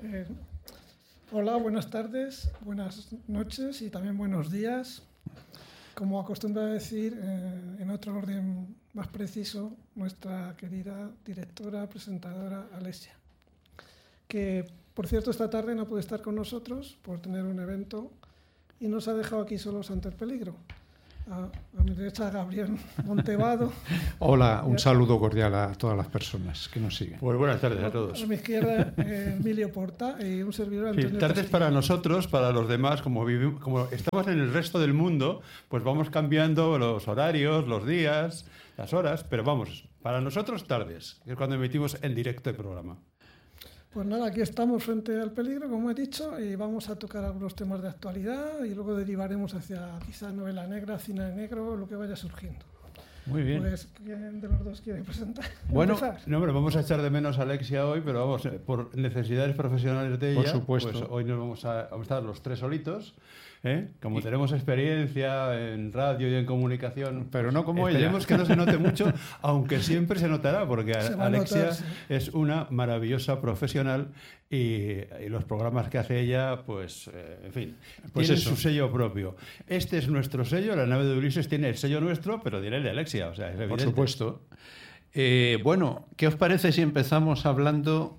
Eh, Hola, buenas tardes, buenas noches y también buenos días. Como acostumbra decir, en otro orden más preciso, nuestra querida directora, presentadora Alessia, que por cierto esta tarde no puede estar con nosotros por tener un evento y nos ha dejado aquí solos ante el peligro. A mi derecha, Gabriel Montevado. Hola, un saludo cordial a todas las personas que nos siguen. Pues buenas tardes a todos. A mi izquierda, Emilio Porta y un servidor, Antonio Sí, tardes Castillo. para nosotros, para los demás, como estamos en el resto del mundo, pues vamos cambiando los horarios, los días, las horas, pero vamos, para nosotros tardes, que es cuando emitimos en directo el programa. Pues nada, aquí estamos frente al peligro, como he dicho, y vamos a tocar algunos temas de actualidad y luego derivaremos hacia quizá novela negra, cine negro, lo que vaya surgiendo. Muy bien. Pues, ¿quién de los dos quiere presentar? Bueno, ¿Empezar? no, pero vamos a echar de menos a Alexia hoy, pero vamos, por necesidades profesionales de ella, Por supuesto. pues hoy nos vamos a estar los tres solitos, ¿eh? Como tenemos experiencia en radio y en comunicación, Pero no como esperemos ella. que no se note mucho, aunque siempre se notará, porque Se va a Alexia notar, sí. es una maravillosa profesional y los programas que hace ella, pues, en fin, Pues tienen eso. su sello propio. Este es nuestro sello, la nave de Ulises tiene el sello nuestro, pero tiene el de Alexia, o sea, es evidente. Por supuesto. Bueno, ¿qué os parece si empezamos hablando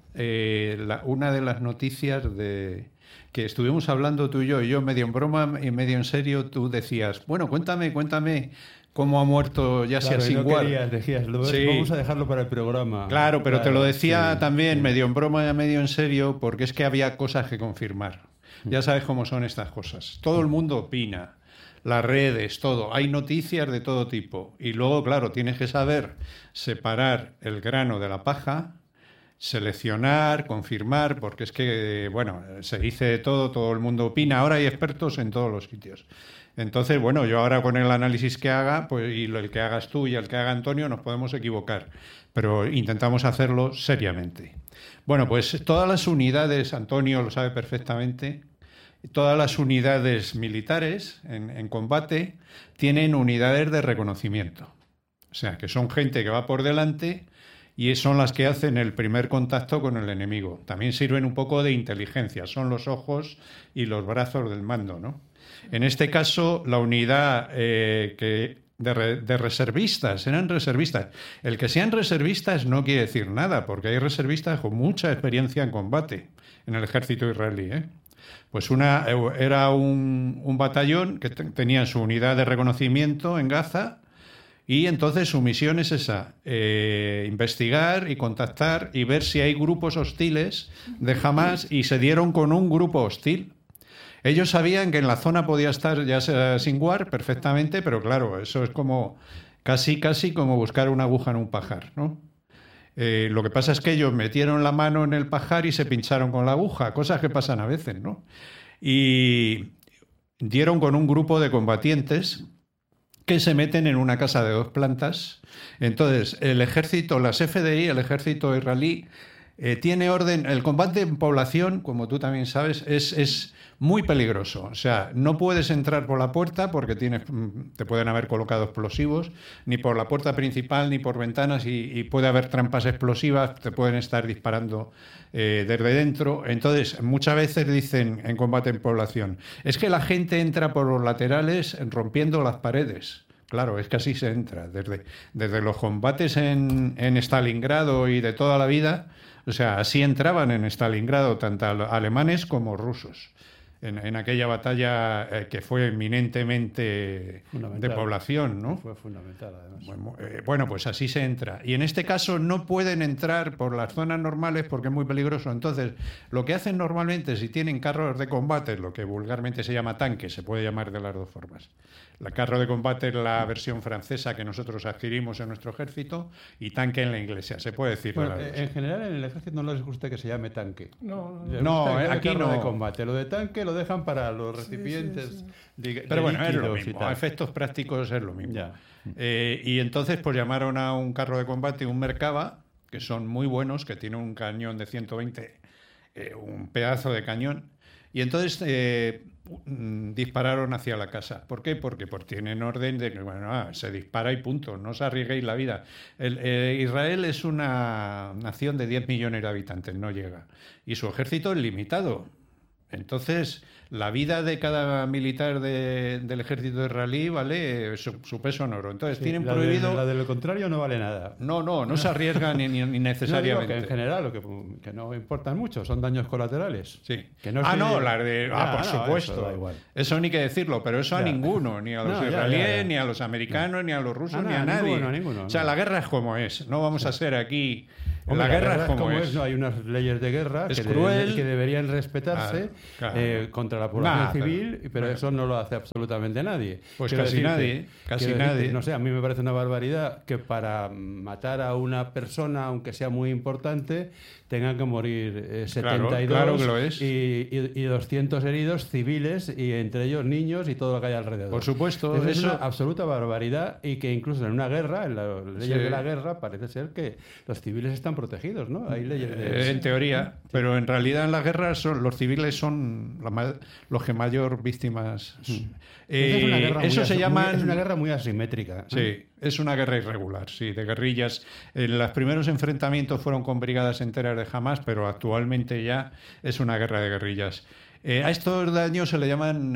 una de las noticias que estuvimos hablando tú y yo medio en broma y medio en serio? Tú decías, bueno, cuéntame cómo ha muerto Yasser Claro, y no Sinwar. decías, Sí. vamos a dejarlo para el programa. Claro, pero te lo decía sí, también sí. medio en broma y medio en serio, porque es que había cosas que confirmar. Ya sabes cómo son estas cosas. Todo el mundo opina, las redes, todo. Hay noticias de todo tipo. Y luego, claro, tienes que saber separar el grano de la paja, seleccionar, confirmar, porque es que, bueno, se dice de todo el mundo opina. Ahora hay expertos en todos los sitios. Entonces, bueno, yo ahora con el análisis que haga, pues, y el que hagas tú y el que haga Antonio, nos podemos equivocar, pero intentamos hacerlo seriamente. Bueno, pues todas las unidades, Antonio lo sabe perfectamente, todas las unidades militares en combate tienen unidades de reconocimiento. O sea, que son gente que va por delante y son las que hacen el primer contacto con el enemigo. También sirven un poco de inteligencia, son los ojos y los brazos del mando, ¿no? En este caso, la unidad de reservistas, eran reservistas. El que sean reservistas no quiere decir nada, porque hay reservistas con mucha experiencia en combate en el ejército israelí, ¿eh? Pues era un batallón que tenía su unidad de reconocimiento en Gaza. Y entonces su misión es esa, investigar y contactar y ver si hay grupos hostiles de Hamás, y se dieron con un grupo hostil. Ellos sabían que en la zona podía estar Yasser Sinwar perfectamente, pero claro, eso es como casi como buscar una aguja en un pajar, ¿no? Lo que pasa es que ellos metieron la mano en el pajar y se pincharon con la aguja, cosas que pasan a veces, ¿no? Y dieron con un grupo de combatientes que se meten en una casa de 2 plantas. Entonces, el ejército, las FDI, el ejército israelí, tiene orden. El combate en población, como tú también sabes, es muy peligroso. O sea, no puedes entrar por la puerta porque te pueden haber colocado explosivos, ni por la puerta principal, ni por ventanas, y puede haber trampas explosivas, te pueden estar disparando desde dentro. Entonces, muchas veces dicen en combate en población, es que la gente entra por los laterales rompiendo las paredes. Claro, es que así se entra. Desde los combates en Stalingrado y de toda la vida, o sea, así entraban en Stalingrado tanto alemanes como rusos. En aquella batalla que fue eminentemente de población, ¿no? Fue fundamental, además. Bueno, pues así se entra. Y en este caso no pueden entrar por las zonas normales porque es muy peligroso. Entonces, lo que hacen normalmente, si tienen carros de combate, lo que vulgarmente se llama tanque, se puede llamar de las dos formas. El carro de combate es la versión francesa que nosotros adquirimos en nuestro ejército, y tanque en la inglesa, se puede decir. Bueno, en general en el ejército no les gusta que se llame tanque. No, Les No, gusta que haya aquí carro no. de combate. Lo de tanque lo dejan para los recipientes sí. Pero bueno, es lo líquidos y mismo. tal. A efectos prácticos es lo mismo. Ya. Y entonces pues llamaron a un carro de combate, un Merkava, que son muy buenos, que tiene un cañón de 120, un pedazo de cañón, Y entonces dispararon hacia la casa. ¿Por qué? Porque tienen orden de que se dispara y punto, no os arriesguéis la vida. Israel es una nación de 10 millones de habitantes, no llega. Y su ejército es limitado. Entonces, la vida de cada militar del ejército israelí vale su peso en oro. Entonces, Sí, tienen la prohibido... La de lo contrario no vale nada. No se arriesgan ni No, necesariamente. digo que en general, que no importan mucho, son daños colaterales. Sí. Que no Por no, supuesto. Eso da igual. Eso ni que decirlo, pero eso a Ya. ninguno, ni a los No, israelíes, ni a los americanos, ni a los rusos, ni a nadie. Ninguno, o sea, no. la guerra es como es. No vamos a ser aquí... Hombre, la guerra es como es. No, hay unas leyes de guerra Es que, cruel. que deberían respetarse Claro. contra la población civil, pero bueno. eso no lo hace absolutamente nadie. Pues Quiero casi nadie, casi quiero decirte, nadie. No sé, a mí me parece una barbaridad que para matar a una persona, aunque sea muy importante, tengan que morir 72 claro que lo es. y 200 heridos civiles, y entre ellos niños y todo lo que hay alrededor. Por supuesto, Es eso... una absoluta barbaridad, y que incluso en una guerra, en las leyes Sí. de la guerra, parece ser que los civiles están protegidos, ¿no? Hay leyes de... En teoría, pero en realidad en las guerras los civiles son los que mayor víctimas... Es una guerra eso se llama... es una guerra muy asimétrica. Sí, es una guerra irregular, sí, de guerrillas. Los primeros enfrentamientos fueron con brigadas enteras de Hamás, pero actualmente ya es una guerra de guerrillas. A estos daños se le llaman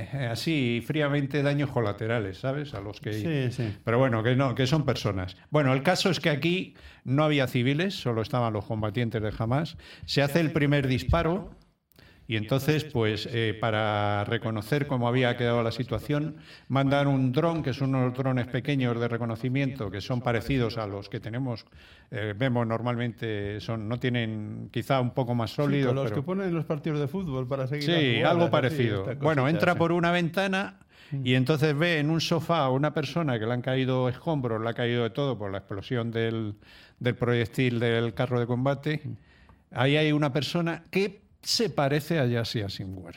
así fríamente daños colaterales, ¿sabes? A los que... Sí, sí. Pero bueno, que son personas. Bueno, el caso es que aquí no había civiles, solo estaban los combatientes de Hamás. Se hace el primer disparo. Y entonces, pues, para reconocer cómo había quedado la situación, mandan un dron, que son unos drones pequeños de reconocimiento, que son parecidos a los que vemos normalmente, no tienen, quizá un poco más sólidos. Sí, los pero... que ponen en los partidos de fútbol para seguir. Sí, algo parecido. Bueno, entra por una ventana y entonces ve en un sofá a una persona que le han caído escombros, le ha caído de todo por la explosión del proyectil del carro de combate. Ahí hay una persona que se parece a Yassia Sinwar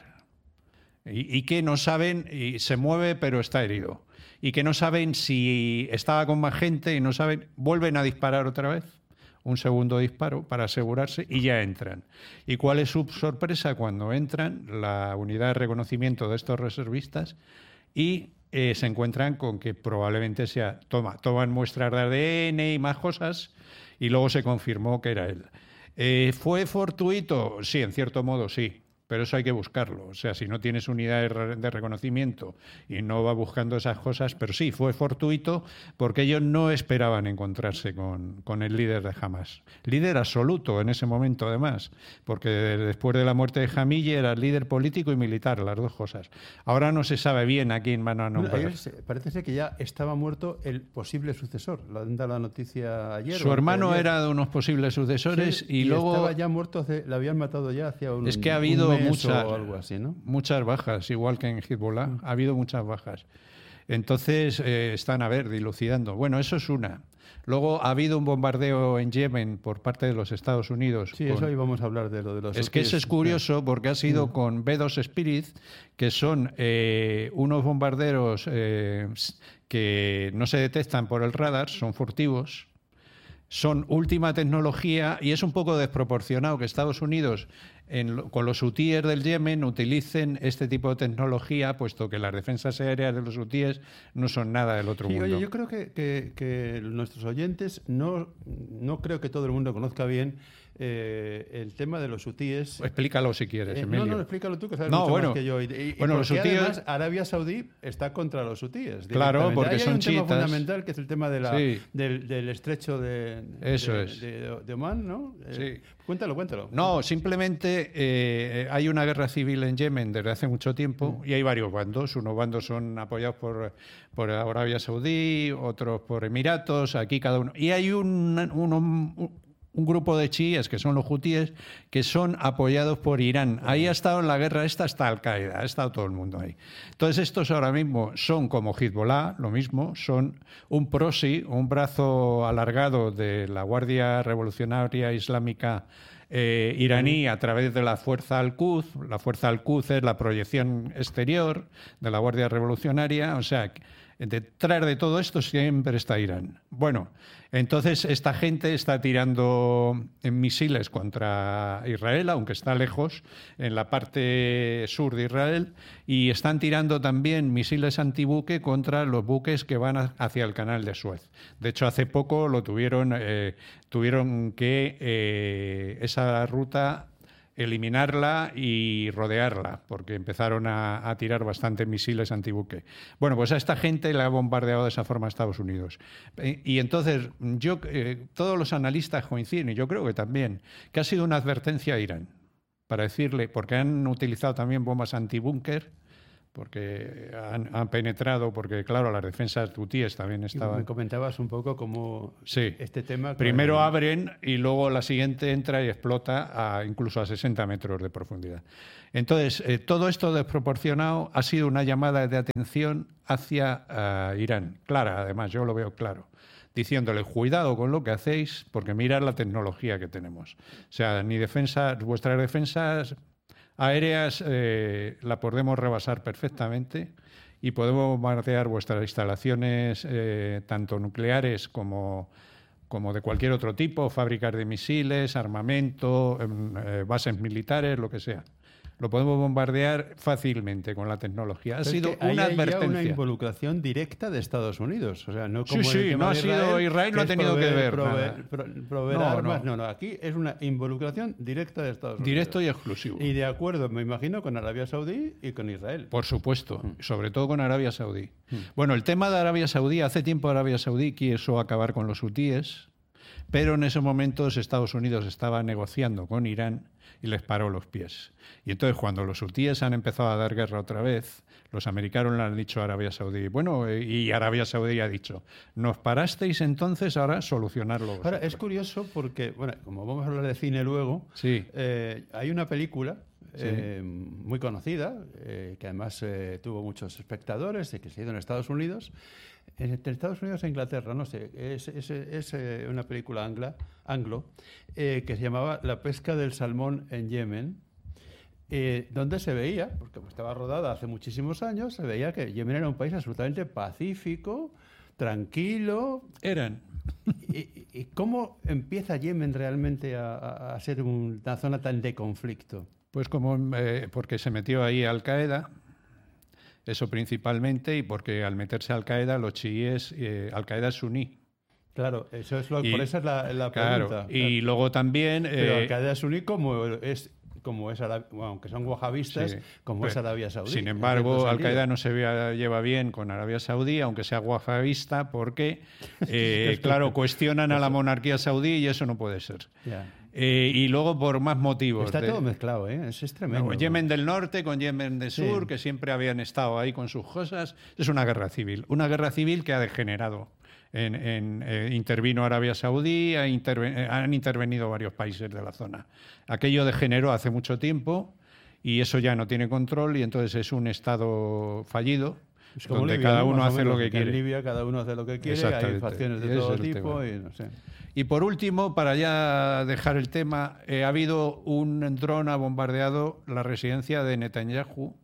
y que no saben, y se mueve pero está herido, y que no saben si estaba con más gente y no saben, vuelven a disparar otra vez, un segundo disparo para asegurarse y ya entran. ¿Y cuál es su sorpresa cuando entran la unidad de reconocimiento de estos reservistas y se encuentran con que probablemente toman muestras de ADN y más cosas y luego se confirmó que era él? ¿Fue fortuito? Sí, en cierto modo sí, pero eso hay que buscarlo. O sea, si no tienes unidades de reconocimiento y no vas buscando esas cosas, pero sí, fue fortuito porque ellos no esperaban encontrarse con el líder de Hamás. Líder absoluto en ese momento, además, porque después de la muerte de Jamille era líder político y militar, las dos cosas. Ahora no se sabe bien a quién van a nombrar. Parece ser que ya estaba muerto el posible sucesor. Lo han dado la noticia ayer. Su hermano era de unos posibles sucesores, sí, y luego... estaba ya muerto, le habían matado ya hacía un Es que ha habido un mes muchas, o algo así, ¿no? muchas bajas, igual que en Hezbollah. Ha habido muchas bajas. Entonces están, dilucidando. Bueno, eso es una. Luego ha habido un bombardeo en Yemen por parte de los Estados Unidos. Sí, eso íbamos a hablar de lo de los... Es que eso es curioso porque ha sido con B-2 Spirit, que son unos bombarderos que no se detectan por el radar, son furtivos. Son última tecnología y es un poco desproporcionado que Estados Unidos con los hutíes del Yemen utilicen este tipo de tecnología, puesto que las defensas aéreas de los hutíes no son nada del otro mundo. Oye, yo creo que nuestros oyentes no creo que todo el mundo conozca bien el tema de los hutíes. Explícalo si quieres, Emilio. No, explícalo tú, que sabes mucho más que yo. Bueno, los hutíes... además Arabia Saudí está contra los hutíes. Claro, porque son chiitas. Hay un tema fundamental que es el tema de del estrecho de Omán, ¿no? Sí. Cuéntalo. No, simplemente hay una guerra civil en Yemen desde hace mucho tiempo y hay varios bandos. Unos bandos son apoyados por Arabia Saudí, otros por Emiratos, aquí cada uno. Y hay un grupo de chiíes, que son los hutíes, que son apoyados por Irán. Ahí ha estado en la guerra esta hasta Al-Qaeda, ha estado todo el mundo ahí. Entonces estos ahora mismo son como Hezbollah, lo mismo, son un proxy, un brazo alargado de la Guardia Revolucionaria Islámica iraní a través de la Fuerza Al-Quds. La Fuerza Al-Quds es la proyección exterior de la Guardia Revolucionaria, o sea... Detrás de todo esto siempre está Irán. Bueno, entonces esta gente está tirando misiles contra Israel, aunque está lejos, en la parte sur de Israel, y están tirando también misiles antibuque contra los buques que van hacia el canal de Suez. De hecho, hace poco lo tuvieron que esa ruta eliminarla y rodearla, porque empezaron a tirar bastantes misiles antibuque. Bueno, pues a esta gente le ha bombardeado de esa forma a Estados Unidos. Y entonces, todos los analistas coinciden, y yo creo que también, que ha sido una advertencia a Irán, para decirle, porque han utilizado también bombas antibúnker, porque han penetrado, porque claro, las defensas hutíes también estaban... Me comentabas un poco cómo sí. este tema... Primero abren y luego la siguiente entra y explota incluso a 60 metros de profundidad. Entonces, todo esto desproporcionado ha sido una llamada de atención hacia Irán. Clara, además, yo lo veo claro. Diciéndole, cuidado con lo que hacéis, porque mirad la tecnología que tenemos. O sea, vuestras defensas aéreas la podemos rebasar perfectamente y podemos bombardear vuestras instalaciones tanto nucleares como de cualquier otro tipo, fábricas de misiles, armamento, bases militares, lo que sea. Lo podemos bombardear fácilmente con la tecnología. Ha sido una advertencia. Una involucración directa de Estados Unidos. O sea, no como sí, no ha sido Israel, no ha tenido que ver. Proveer armas. No, aquí es una involucración directa de Estados Unidos. Directo y exclusivo. Y de acuerdo, me imagino, con Arabia Saudí y con Israel. Por supuesto, sobre todo con Arabia Saudí. Bueno, el tema de Arabia Saudí, hace tiempo Arabia Saudí quiso acabar con los hutíes, pero en esos momentos Estados Unidos estaba negociando con Irán y les paró los pies. Y entonces cuando los hutíes han empezado a dar guerra otra vez, los americanos le han dicho a Arabia Saudí, bueno, y Arabia Saudí ha dicho, nos parasteis entonces, ahora solucionarlo. Ahora, es curioso porque, bueno, como vamos a hablar de cine luego, sí. Hay una película muy conocida, que además tuvo muchos espectadores, que se ha ido en Estados Unidos, entre Estados Unidos e Inglaterra, no sé, es una película anglo, que se llamaba La pesca del salmón en Yemen, donde se veía, porque estaba rodada hace muchísimos años, se veía que Yemen era un país absolutamente pacífico, tranquilo. ¿Y cómo empieza Yemen realmente a ser una zona tan de conflicto? Pues porque se metió ahí Al-Qaeda. Eso principalmente, y porque al meterse Al-Qaeda, los chiíes, Al-Qaeda es suní. Claro, por eso es la claro, pregunta. Y luego también... Pero Al-Qaeda es suní como es aunque son wahabistas, sí, como es Arabia Saudí. Sin embargo, Al-Qaeda no se lleva bien con Arabia Saudí, aunque sea wahabista, porque, claro, cuestionan a la monarquía saudí y eso no puede ser. Yeah. Y luego por más motivos. Está todo mezclado, ¿eh? Es tremendo. No, Yemen del norte con Yemen del sur, que siempre habían estado ahí con sus cosas. Es una guerra civil que ha degenerado. Intervino Arabia Saudí, han intervenido varios países de la zona. Aquello degeneró hace mucho tiempo y eso ya no tiene control y entonces es un estado fallido. Es como donde Libia, cada uno hace lo que quiere. En Libia cada uno hace lo que quiere, hay facciones de todo tipo y no sé. Y por último, para ya dejar el tema, ha habido un dron ha bombardeado la residencia de Netanyahu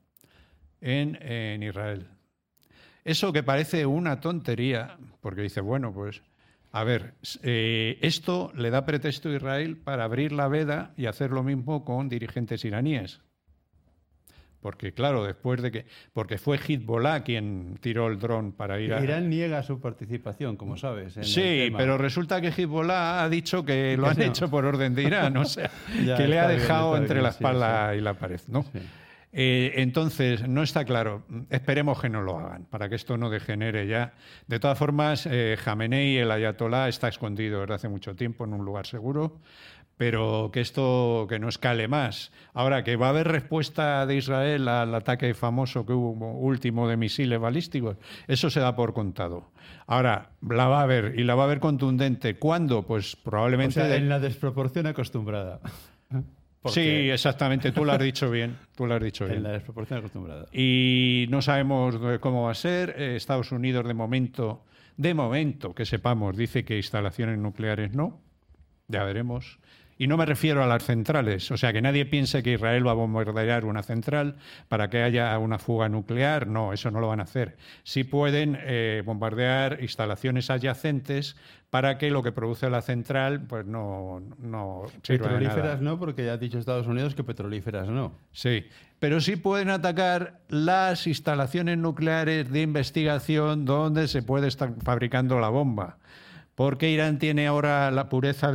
en Israel. Eso que parece una tontería, porque dice, bueno, pues, a ver, esto le da pretexto a Israel para abrir la veda y hacer lo mismo con dirigentes iraníes. Porque, claro, porque fue Hezbollah quien tiró el dron para ir a... Irán niega su participación, como sabes. Sí, pero resulta que Hezbollah ha dicho que lo han hecho por orden de Irán, o sea, que le ha dejado entre la espalda y la pared, ¿no? Sí. Entonces, no está claro. Esperemos que no lo hagan, para que esto no degenere ya. De todas formas, Jamenei, el ayatolá, está escondido desde hace mucho tiempo en un lugar seguro, pero que esto que no escale más. Ahora, que va a haber respuesta de Israel al ataque famoso que hubo último de misiles balísticos, eso se da por contado. Ahora, la va a haber, y la va a haber contundente. ¿Cuándo? Pues probablemente... O sea, en la desproporción acostumbrada. Sí, exactamente, tú lo has dicho bien. En la desproporción acostumbrada. Y no sabemos cómo va a ser. Estados Unidos, de momento, que sepamos, dice que instalaciones nucleares no. Ya veremos. Y no me refiero a las centrales, o sea, que nadie piense que Israel va a bombardear una central para que haya una fuga nuclear. No, eso no lo van a hacer. Sí pueden bombardear instalaciones adyacentes para que lo que produce la central pues no sirva de nada. Petrolíferas no, porque ya ha dicho Estados Unidos que petrolíferas no. Sí, pero sí pueden atacar las instalaciones nucleares de investigación donde se puede estar fabricando la bomba. Porque Irán tiene ahora la pureza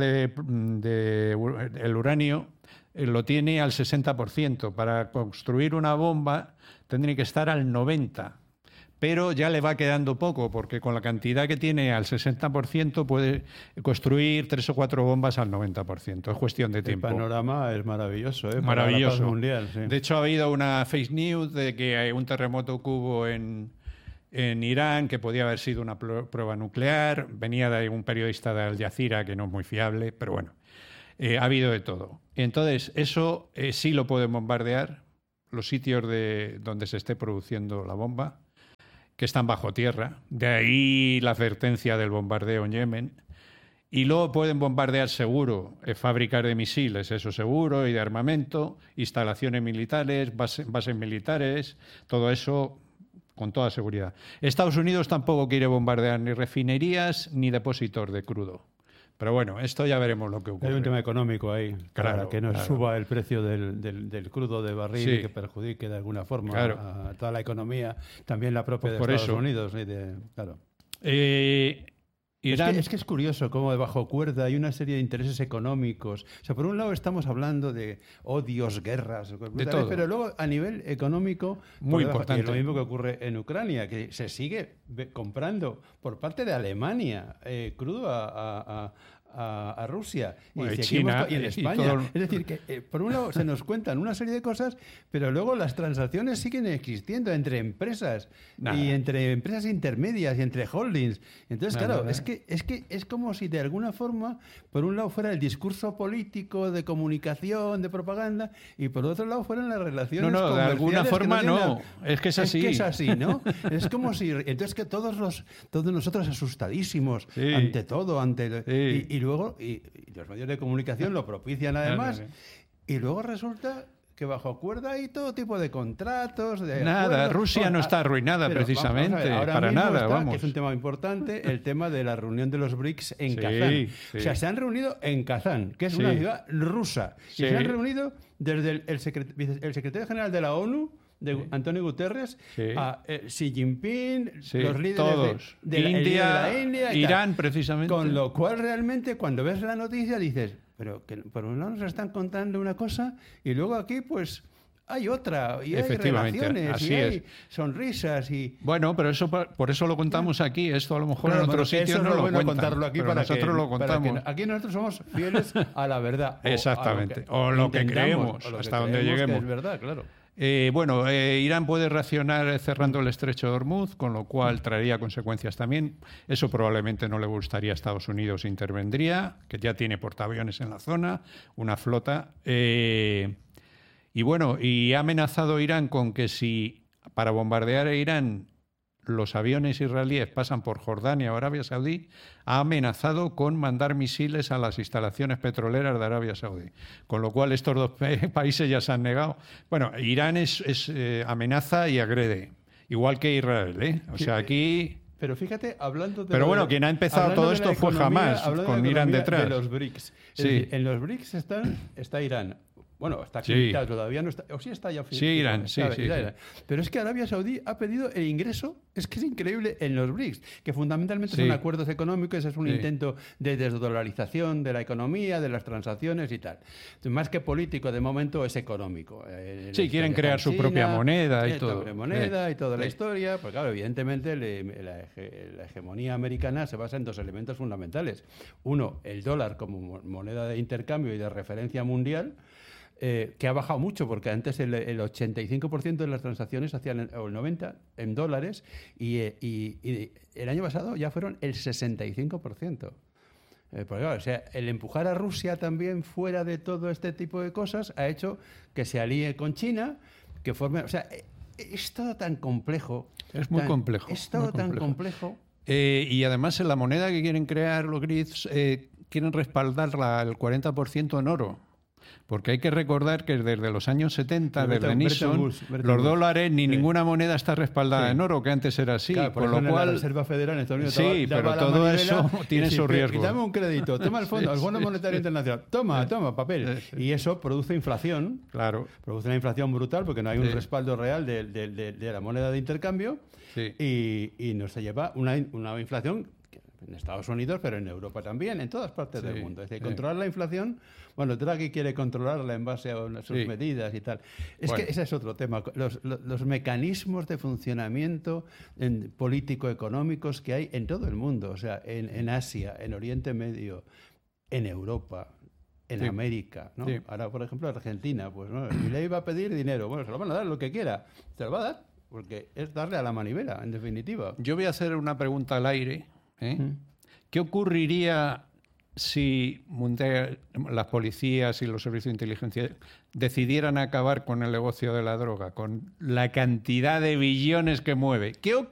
el uranio, lo tiene al 60%. Para construir una bomba tendría que estar al 90%. Pero ya le va quedando poco, porque con la cantidad que tiene al 60% puede construir 3 o 4 bombas al 90%. Es cuestión de tiempo. El panorama es maravilloso, ¿eh? Maravilloso. Para la paz mundial, sí. De hecho, ha habido una fake news de que hay un terremoto que hubo en Irán, que podía haber sido una prueba nuclear. Venía de un periodista de Al Jazeera, que no es muy fiable, pero bueno, ha habido de todo. Entonces, eso sí lo pueden bombardear, los sitios donde se esté produciendo la bomba, que están bajo tierra. De ahí la advertencia del bombardeo en Yemen. Y luego pueden bombardear seguro fábricas de misiles, eso seguro, y de armamento, instalaciones militares, bases militares, todo eso con toda seguridad. Estados Unidos tampoco quiere bombardear ni refinerías ni depósitos de crudo. Pero bueno, esto ya veremos lo que ocurre. Hay un tema económico ahí, Claro, para que no claro. suba el precio del crudo de barril Sí. y que perjudique de alguna forma Claro. a toda la economía, también la propia Pues de por Estados eso. Unidos. Claro. Irán, Es que es curioso cómo debajo cuerda hay una serie de intereses económicos. O sea, por un lado estamos hablando de odios, guerras, todo. pero luego a nivel económico, Muy por debajo, importante. y lo mismo que ocurre en Ucrania, que se sigue comprando por parte de Alemania crudo a Rusia Bueno, y seguimos China, y en y España. todo Es decir, que por un lado se nos cuentan una serie de cosas, pero luego las transacciones siguen existiendo entre empresas Nada. y entre empresas intermedias y entre holdings. Entonces, Nada, claro, nada. es que es como si de alguna forma, por un lado fuera el discurso político, de comunicación, de propaganda, y por otro lado fueran las relaciones No, de alguna comerciales que forma tienen no. Es que es así. Es que es así, ¿no? Es como si... Entonces que todos nosotros asustadísimos Sí. ante todo, Sí. y luego... Y los medios de comunicación lo propician además, Claro. y luego resulta que bajo cuerda hay todo tipo de contratos, de Nada, acuerdos. Rusia no está arruinada pero precisamente, vamos a ver, ahora para mismo nada, está, vamos. que es un tema importante, el tema de la reunión de los BRICS en Sí, Kazán. sí. O sea, se han reunido en Kazán, que es Sí. una ciudad rusa, y Sí. se han reunido desde el secretario general de la ONU, Antonio Guterres, Sí. a Xi Jinping, Sí, los líderes todos. de la India y Irán, tal. precisamente. Con lo cual, realmente, cuando ves la noticia, dices, pero que por un lado nos están contando una cosa y luego aquí, pues, hay otra. Y hay Efectivamente, relaciones, así y hay es. sonrisas y... Bueno, pero eso por eso lo contamos aquí. Esto a lo mejor Claro, en pero otros que eso sitios es no lo lo bueno cuentan. contarlo aquí pero para nosotros que, lo contamos. aquí nosotros somos fieles a la verdad. Exactamente. O O lo que intentamos, creemos, o lo que hasta donde creemos que lleguemos. es verdad, claro. Bueno, Irán puede reaccionar cerrando el estrecho de Hormuz, con lo cual traería consecuencias también. Eso probablemente no le gustaría a Estados Unidos, intervendría, que ya tiene portaaviones en la zona, una flota. Y bueno, y ha amenazado Irán con que si para bombardear a Irán los aviones israelíes pasan por Jordania o Arabia Saudí, ha amenazado con mandar misiles a las instalaciones petroleras de Arabia Saudí. Con lo cual estos dos países ya se han negado. Bueno, Irán es amenaza y agrede, igual que Israel, ¿eh? O sea, aquí... Pero fíjate, hablando de... Pero bueno, quien ha empezado hablando todo de la esto fue economía, Hamás, hablando de con la Irán economía detrás. de los BRICS. Es Sí. decir, en los BRICS está Irán. Bueno, está aquí, Sí. todavía no está... O sí está ya... Sí, Irán, sí, sí, Irán. sí. Pero es que Arabia Saudí ha pedido el ingreso, es que es increíble, en los BRICS, que fundamentalmente Sí. son acuerdos económicos, es un Sí. intento de desdolarización de la economía, de las transacciones y tal. Más que político, de momento es económico. Sí, quieren crear su propia moneda y todo. Su propia moneda y toda la Sí. historia. Pues claro, evidentemente la hegemonía americana se basa en dos elementos fundamentales. Uno, el dólar como moneda de intercambio y de referencia mundial, que ha bajado mucho, porque antes el 85% de las transacciones hacían, o el 90%, en dólares, y el año pasado ya fueron el 65%. Porque claro, o sea, el empujar a Rusia también fuera de todo este tipo de cosas ha hecho que se alíe con China, que forme... O sea, es todo tan complejo. Es muy complejo. Es todo muy tan complejo. Y además en la moneda que quieren crear los BRICS quieren respaldar el 40% en oro. Porque hay que recordar que desde los años 70, desde Nixon, los dólares ni ninguna moneda está respaldada en oro, que antes era así. Claro, por lo cual, la Reserva Federal en Estados Unidos sí, pero todo eso tiene su riesgo. Y dame un crédito, toma el fondo, el Fondo Monetario Internacional, toma papel. Y eso produce inflación. Claro. Produce una inflación brutal porque no hay un respaldo real de la moneda de intercambio. Sí. Y nos lleva una inflación en Estados Unidos, pero en Europa también, en todas partes del mundo. Es decir, controlar la inflación, bueno, Draghi quiere controlarla en base a sus medidas y tal. Es que ese es otro tema. Los mecanismos de funcionamiento político-económicos que hay en todo el mundo, o sea, en Asia, en Oriente Medio, en Europa, en América, ¿no? Sí. Ahora, por ejemplo, Argentina, pues no, Milei va a pedir dinero, bueno, se lo van a dar lo que quiera, se lo va a dar, porque es darle a la manivela, en definitiva. Yo voy a hacer una pregunta al aire. ¿Qué ocurriría si las policías y los servicios de inteligencia decidieran acabar con el negocio de la droga, con la cantidad de billones que mueve? ¿Qué